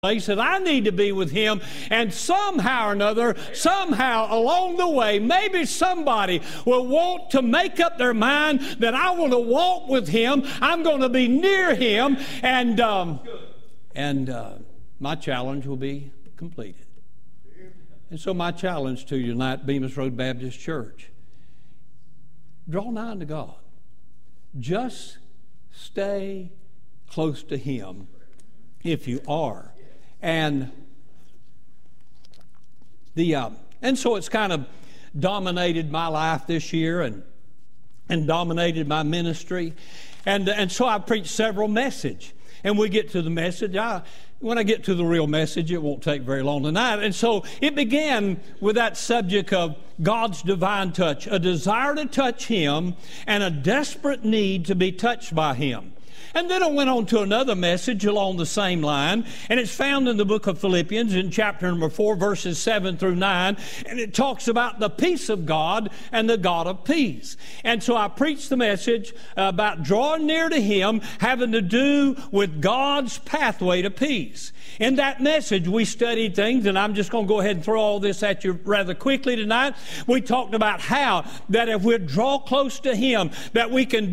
place that I need to be with Him, and somehow or another, somehow along the way, maybe somebody will want to make up their mind that I want to walk with Him, I'm going to be near Him, and my challenge will be completed. And so my challenge to you tonight, Bemis Road Baptist Church, draw nigh to God. Just stay close to Him if you are. And so it's kind of dominated my life this year and dominated my ministry. And so I preached several messages. And we get to the message. When I get to the real message, it won't take very long tonight. And so it began with that subject of God's divine touch, a desire to touch Him and a desperate need to be touched by Him. And then I went on to another message along the same line, and it's found in the book of Philippians in chapter number 4, verses 7 through 9, and it talks about the peace of God and the God of peace. And so I preached the message about drawing near to Him, having to do with God's pathway to peace. In that message, we studied things, and I'm just going to go ahead and throw all this at you rather quickly tonight. We talked about how that if we draw close to Him, that we can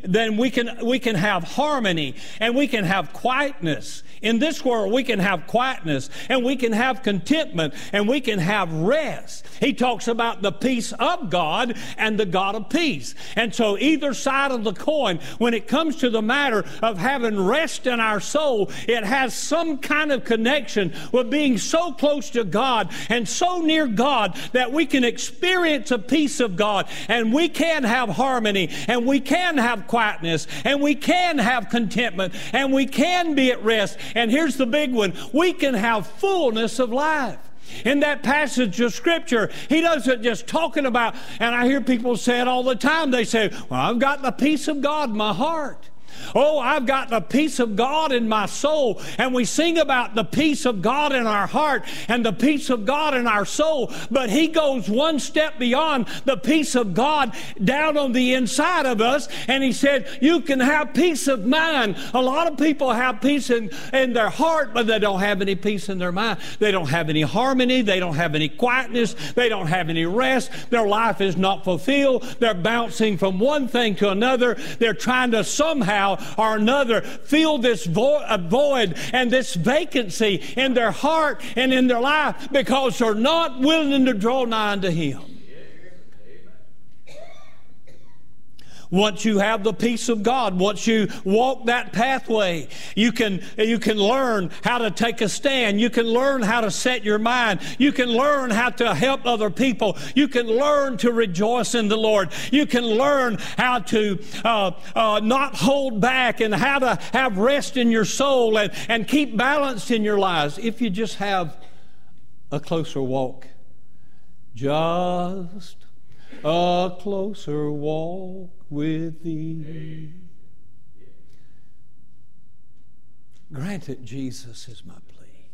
have harmony, and we can have quietness. In this world, we can have quietness, and we can have contentment, and we can have rest. He talks about the peace of God and the God of peace. And so either side of the coin, when it comes to the matter of having rest in our soul, it has some kind of connection with being so close to God and so near God that we can experience a peace of God, and we can have harmony, and we can have quietness, and we can have contentment, and we can be at rest. And here's the big one: we can have fullness of life. In that passage of Scripture, he doesn't just talking about, and I hear people say it all the time, they say, well, I've got the peace of God in my heart. Oh, I've got the peace of God in my soul. And we sing about the peace of God in our heart and the peace of God in our soul. But he goes one step beyond the peace of God down on the inside of us. And he said, you can have peace of mind. A lot of people have peace in their heart, but they don't have any peace in their mind. They don't have any harmony. They don't have any quietness. They don't have any rest. Their life is not fulfilled. They're bouncing from one thing to another. They're trying to somehow or another fill this void and this vacancy in their heart and in their life because they're not willing to draw nigh unto Him. Once you have the peace of God, once you walk that pathway, you can learn how to take a stand. You can learn how to set your mind. You can learn how to help other people. You can learn to rejoice in the Lord. You can learn how to not hold back and how to have rest in your soul and keep balanced in your lives if you just have a closer walk. Just a closer walk with Thee. Grant it, Jesus, is my plea.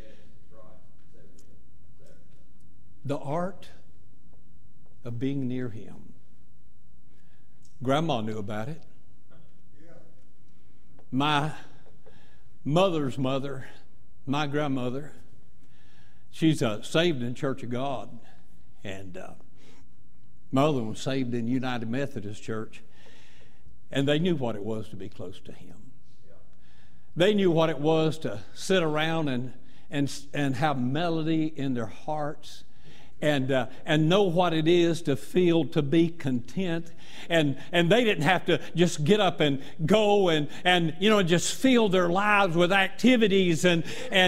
The art of being near Him. Grandma knew about it. My mother's mother, my grandmother, she's saved in Church of God, and my other one was saved in United Methodist Church, and they knew what it was to be close to Him. They knew what it was to sit around and have melody in their hearts, and know what it is to feel to be content, and they didn't have to just get up and go and just fill their lives with activities and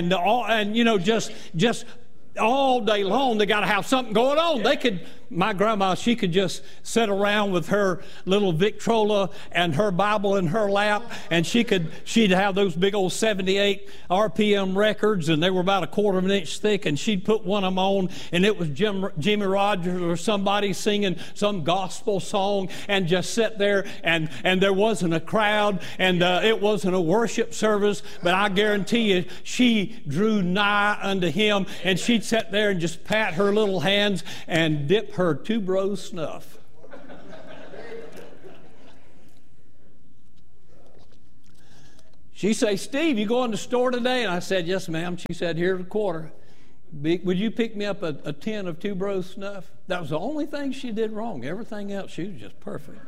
just all day long. They got to have something going on. My grandma, she could just sit around with her little Victrola and her Bible in her lap, and she'd have those big old 78 RPM records, and they were about 1/4 of an inch thick, and she'd put one of them on, and it was Jimmy Rogers or somebody singing some gospel song, and just sit there, and there wasn't a crowd, and it wasn't a worship service, but I guarantee you, she drew nigh unto Him, and she'd sit there and just pat her little hands and dip her 2 bros snuff. She said, Steve, you going to the store today? And I said, yes, ma'am. She said, here's a quarter. Would you pick me up a tin of Two Bros Snuff? That was the only thing she did wrong. Everything else, she was just perfect.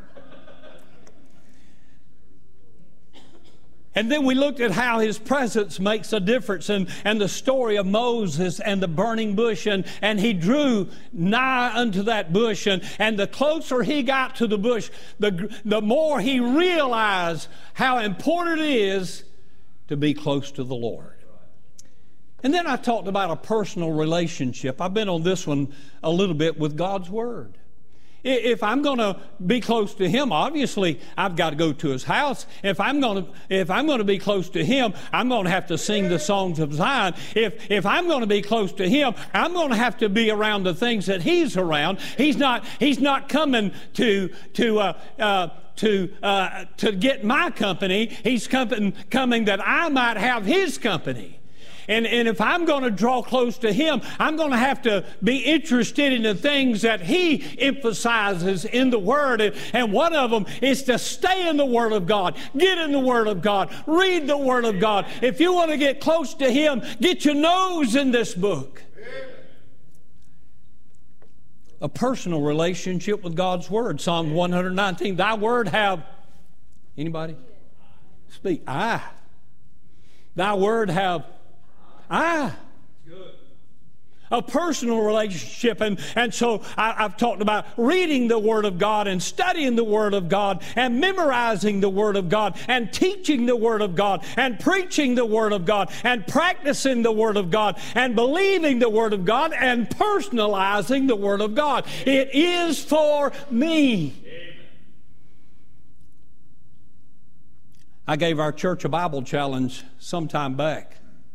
And then we looked at how his presence makes a difference, and the story of Moses and the burning bush, and he drew nigh unto that bush, and the closer he got to the bush, the more he realized how important it is to be close to the Lord. And then I talked about a personal relationship. I've been on this one a little bit with God's Word. If I'm going to be close to Him, obviously I've got to go to His house. If I'm going to be close to Him, I'm going to have to sing the songs of Zion. If I'm going to be close to Him, I'm going to have to be around the things that He's around. He's not coming to get my company. He's coming that I might have His company. And if I'm going to draw close to Him, I'm going to have to be interested in the things that He emphasizes in the Word. And one of them is to stay in the Word of God. Get in the Word of God. Read the Word of God. If you want to get close to Him, get your nose in this book. A personal relationship with God's Word. Psalm 119, Thy Word have... Anybody? Speak. Thy Word have... A personal relationship. And so I've talked about reading the Word of God and studying the Word of God and memorizing the Word of God and teaching the Word of God and preaching the Word of God and practicing the Word of God and believing the Word of God and personalizing the Word of God. It is for me. I gave our church a Bible challenge some time back.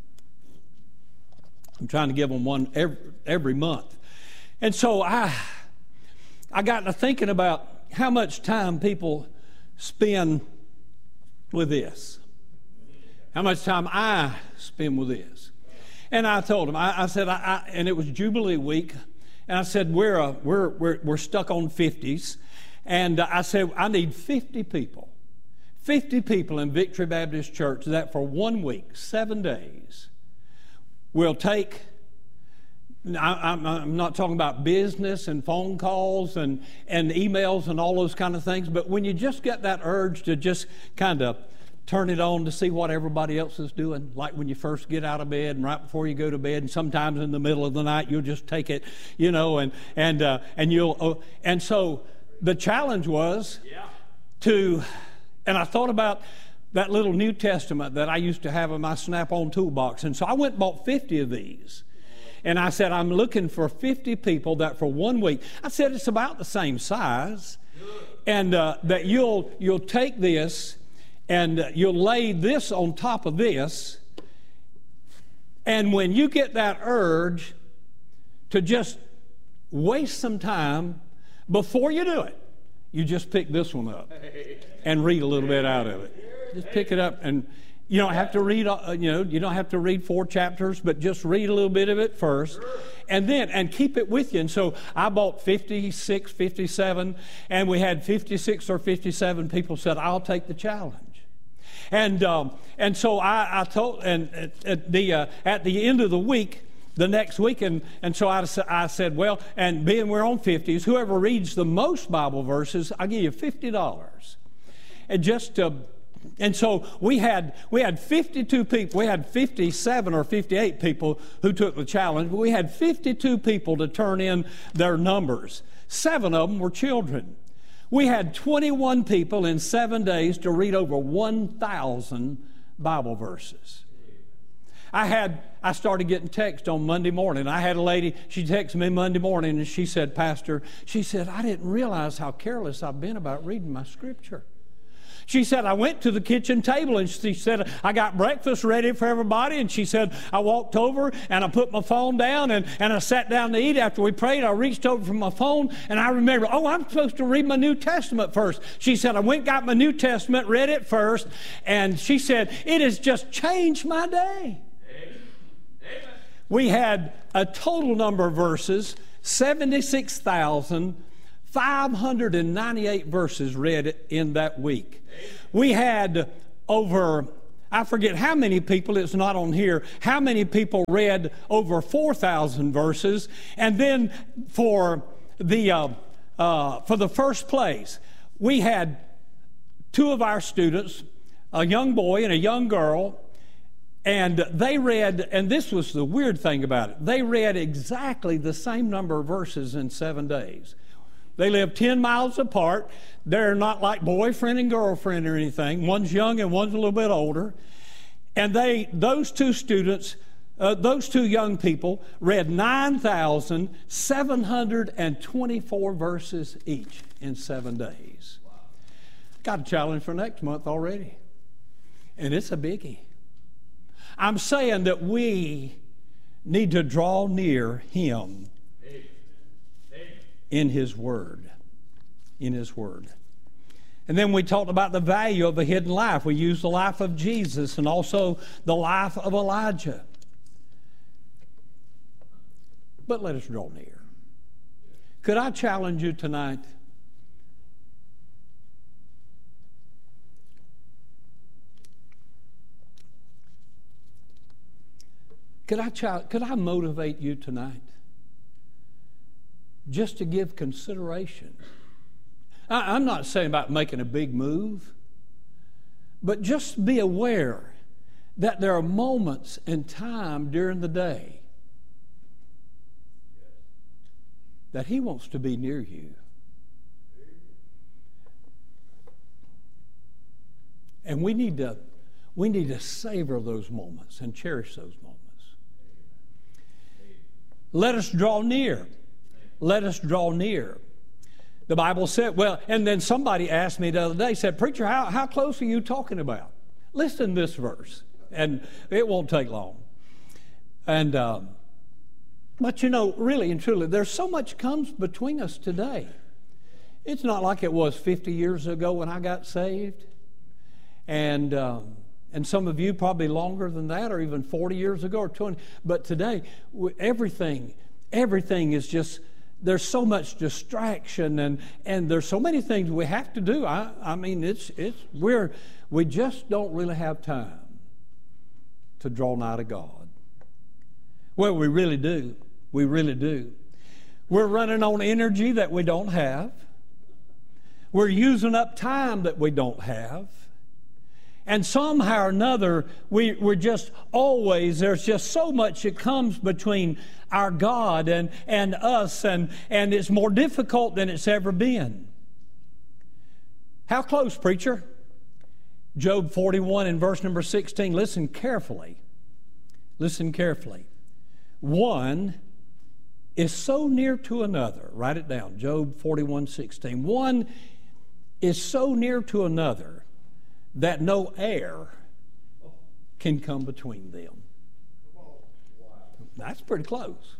I'm trying to give them one every month. And so I got to thinking about how much time people spend with this. How much time I spend with this. And I told them, I said, and it was Jubilee week, and I said, we're stuck on 50s. And I said, I need 50 people. 50 people in Victory Baptist Church that for 1 week, 7 days, we'll take, I'm not talking about business and phone calls and emails and all those kind of things, but when you just get that urge to just kind of turn it on to see what everybody else is doing, like when you first get out of bed and right before you go to bed, and sometimes in the middle of the night you'll just take it, and so the challenge was and I thought about that little New Testament that I used to have in my Snap-on toolbox. And so I went and bought 50 of these. And I said, I'm looking for 50 people that for 1 week, I said it's about the same size. And that you'll take this and you'll lay this on top of this. And when you get that urge to just waste some time, before you do it, you just pick this one up and read a little bit out of it. Just pick it up, and you don't have to read. You don't have to read 4 chapters, but just read a little bit of it first, and keep it with you. And so I bought 56, 57, and we had 56 or 57 people said, "I'll take the challenge." And so I told, and at the end of the week, the next week, and so I said, well, and being we're on 50s, whoever reads the most Bible verses, I'll give you $50, and And so we had 52 people. We had 57 or 58 people who took the challenge, but we had 52 people to turn in their numbers. 7 of them were children. We had 21 people in 7 days to read over 1,000 Bible verses. I started getting texts on Monday morning. I had a lady, she texted me Monday morning, and she said, Pastor, I didn't realize how careless I've been about reading my scripture. She said, I went to the kitchen table, and she said, I got breakfast ready for everybody. And she said, I walked over and I put my phone down and I sat down to eat. After we prayed, I reached over for my phone and I remembered, I'm supposed to read my New Testament first. She said, I went and got my New Testament, read it first. And she said, it has just changed my day. Amen. We had a total number of verses, 76,598 verses read in that week. We had over, I forget how many people, it's not on here, how many people read over 4,000 verses. And then for the first place, we had two of our students, a young boy and a young girl, and they read, and this was the weird thing about it, they read exactly the same number of verses in 7 days. They live 10 miles apart. They're not like boyfriend and girlfriend or anything. One's young and one's a little bit older. And those two students, those two young people, read 9,724 verses each in 7 days. Wow. Got a challenge for next month already. And it's a biggie. I'm saying that we need to draw near Him in His Word. In His Word. And then we talked about the value of a hidden life. We used the life of Jesus and also the life of Elijah. But let us draw near. Could I challenge you tonight? Could I motivate you tonight? Just to give consideration. I'm not saying about making a big move, but just be aware that there are moments in time during the day that He wants to be near you. And we need to savor those moments and cherish those moments. Let us draw near. Let us draw near. The Bible said, well, and then somebody asked me the other day, said, preacher, how close are you talking about? Listen to this verse, and it won't take long. And but you know, really and truly, there's so much comes between us today. It's not like it was 50 years ago when I got saved. And some of you probably longer than that, or even 40 years ago or 20. But today, everything is just, there's so much distraction, and there's so many things we have to do. I mean, we just don't really have time to draw nigh to God. Well, we really do. We really do. We're running on energy that we don't have. We're using up time that we don't have. And somehow or another, we're just always, there's just so much that comes between our God and us, and it's more difficult than it's ever been. How close, preacher? Job 41 and verse number 16. Listen carefully. Listen carefully. One is so near to another. Write it down. Job 41:16. One is so near to another that no air can come between them. That's pretty close.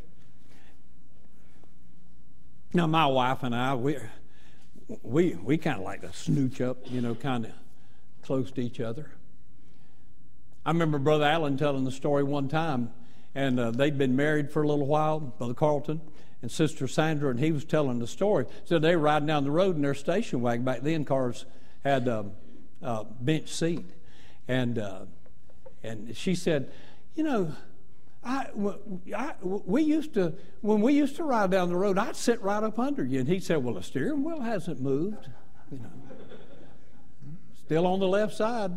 Now, my wife and I, we kind of like to snooch up, kind of close to each other. I remember Brother Allen telling the story one time, and they'd been married for a little while, Brother Carlton and Sister Sandra, and he was telling the story. So they were riding down the road in their station wagon. Back then, cars had bench seat, and she said, we used to, when we used to ride down the road, I'd sit right up under you. And he said, well, the steering wheel hasn't moved, still on the left side.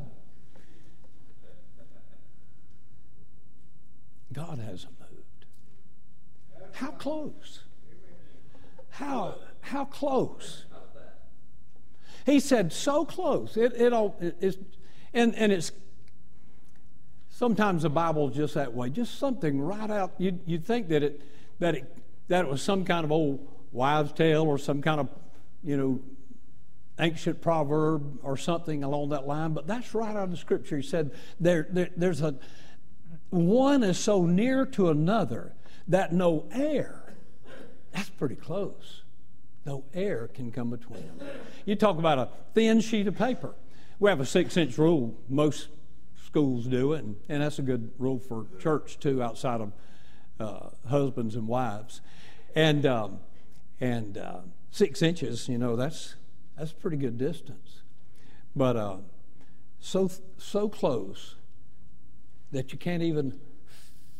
God hasn't moved. How close? How close? He said, so close. It's sometimes the Bible is just that way. Just something right out. You'd think that it was some kind of old wives' tale or some kind of, ancient proverb or something along that line. But that's right out of the Scripture. He said, there's one is so near to another that no air. That's pretty close. No air can come between them. You talk about a thin sheet of paper. We have a 6-inch rule. Most schools do it, and that's a good rule for church too, outside of husbands and wives. And 6 inches, that's a pretty good distance. But so close that you can't even